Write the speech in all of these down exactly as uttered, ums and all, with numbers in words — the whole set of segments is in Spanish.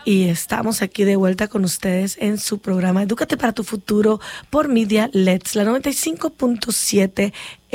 y estamos aquí de vuelta con ustedes en su programa Edúcate para tu Futuro por Media Let's, la noventa y cinco punto siete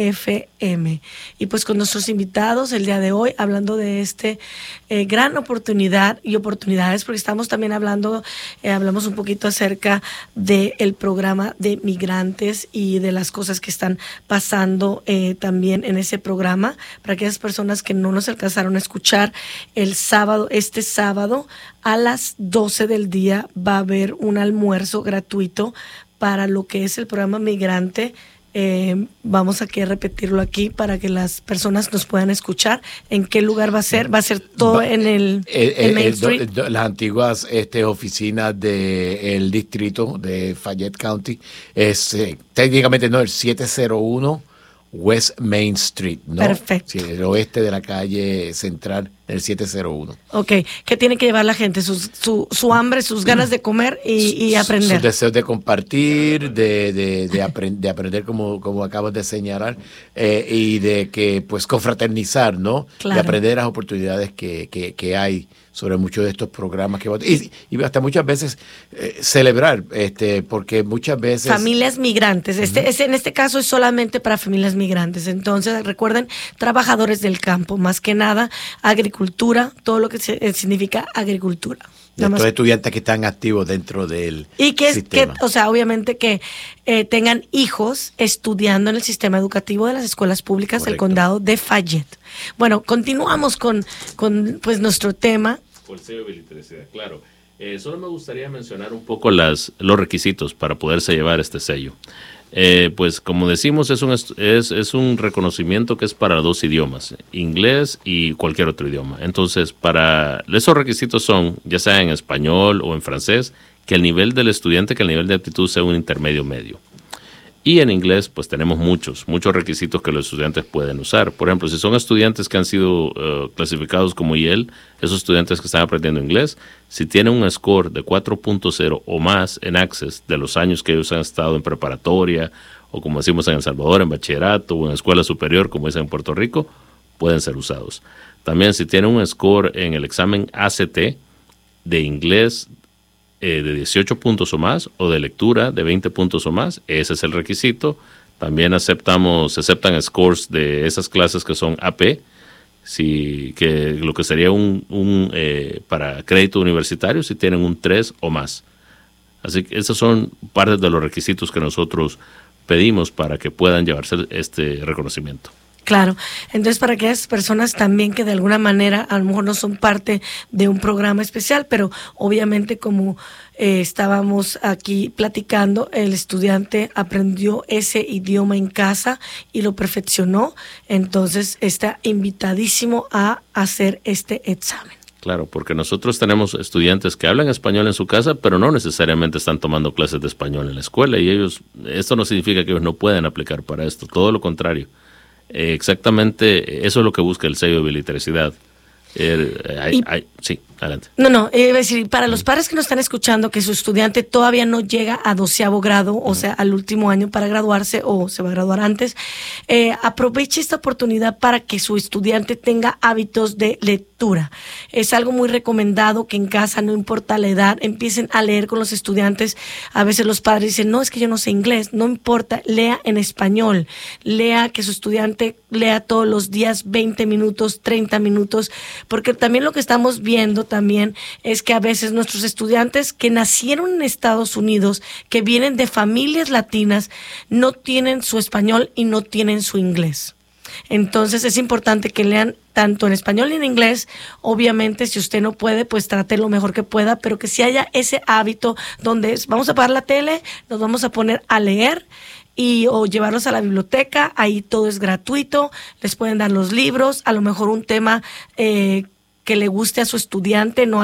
F M. Y pues con nuestros invitados el día de hoy, hablando de este eh, gran oportunidad y oportunidades, porque estamos también hablando, eh, hablamos un poquito acerca del programa de migrantes y de las cosas que están pasando eh, también en ese programa. Para aquellas personas que no nos alcanzaron a escuchar, el sábado, este sábado, a las doce del día va a haber un almuerzo gratuito para lo que es el programa Migrante. Eh, vamos a que repetirlo aquí para que las personas nos puedan escuchar. ¿En qué lugar va a ser? Va a ser todo va, en el, el, el el Main el, Street. Do, las antiguas este, oficinas del distrito de Fayette County. Es eh, técnicamente no el siete cero uno West Main Street, ¿no? Perfecto. Sí, el oeste de la calle central, el siete cero uno. Ok, ¿qué tiene que llevar la gente? Sus, su, su hambre, sus ganas de comer y, y aprender. Sus deseos de compartir, de, de, de, aprend, de aprender como, como acabas de señalar, eh, y de que pues confraternizar, ¿no? Claro. De aprender las oportunidades que, que, que hay sobre muchos de estos programas que y, y hasta muchas veces eh, celebrar, este, porque muchas veces familias migrantes. Este, uh-huh. es, en este caso es solamente para familias migrantes. Entonces recuerden, trabajadores del campo, más que nada agricultura, todo lo que se, significa agricultura. De estos estudiantes que están activos dentro del y que, sistema. que o sea, obviamente que eh, tengan hijos estudiando en el sistema educativo de las escuelas públicas Correcto. Del condado de Fayette. Bueno, continuamos con, con pues nuestro tema. Por el sello de biliteracidad, claro. Eh, solo me gustaría mencionar un poco las, los requisitos para poderse llevar este sello. Eh, pues como decimos, es un, es, es un reconocimiento que es para dos idiomas, inglés y cualquier otro idioma. Entonces, para esos requisitos son, ya sea en español o en francés, que el nivel del estudiante, que el nivel de aptitud sea un intermedio medio. Y en inglés, pues tenemos muchos, muchos requisitos que los estudiantes pueden usar. Por ejemplo, si son estudiantes que han sido uh, clasificados como I E L, esos estudiantes que están aprendiendo inglés, si tienen un score de cuatro punto cero o más en Access de los años que ellos han estado en preparatoria, o como decimos en El Salvador, en bachillerato o en escuela superior, como dicen en Puerto Rico, pueden ser usados. También si tienen un score en el examen A C T de inglés, Eh, de dieciocho puntos o más, o de lectura de veinte puntos o más, ese es el requisito. También aceptamos, aceptan scores de esas clases que son A P, si, que lo que sería un, un eh, para crédito universitario, si tienen un tres o más. Así que esos son parte de los requisitos que nosotros pedimos para que puedan llevarse este reconocimiento. Claro, entonces para aquellas personas también que de alguna manera a lo mejor no son parte de un programa especial, pero obviamente como eh, estábamos aquí platicando, el estudiante aprendió ese idioma en casa y lo perfeccionó, entonces está invitadísimo a hacer este examen. Claro, porque nosotros tenemos estudiantes que hablan español en su casa, pero no necesariamente están tomando clases de español en la escuela, y ellos, esto no significa que ellos no puedan aplicar para esto, todo lo contrario. Eh, exactamente, eso es lo que busca el sello de biliteracidad. Eh, hay, y, hay, sí, adelante. No, no, iba a decir, para los padres que nos están escuchando, que su estudiante todavía no llega a doceavo grado, uh-huh. o sea, al último año para graduarse, o se va a graduar antes, eh, aproveche esta oportunidad para que su estudiante tenga hábitos de lectura. Es algo muy recomendado que en casa, no importa la edad, empiecen a leer con los estudiantes. A veces los padres dicen, no, es que yo no sé inglés, no importa, lea en español, lea, que su estudiante lea todos los días veinte minutos, treinta minutos, porque también lo que estamos viendo también es que a veces nuestros estudiantes que nacieron en Estados Unidos, que vienen de familias latinas, no tienen su español y no tienen su inglés. Entonces es importante que lean tanto en español y en inglés. Obviamente, si usted no puede, pues trate lo mejor que pueda, pero que si haya ese hábito donde es, vamos a apagar la tele, nos vamos a poner a leer y o llevarlos a la biblioteca, ahí todo es gratuito, les pueden dar los libros, a lo mejor un tema eh, que le guste a su estudiante, no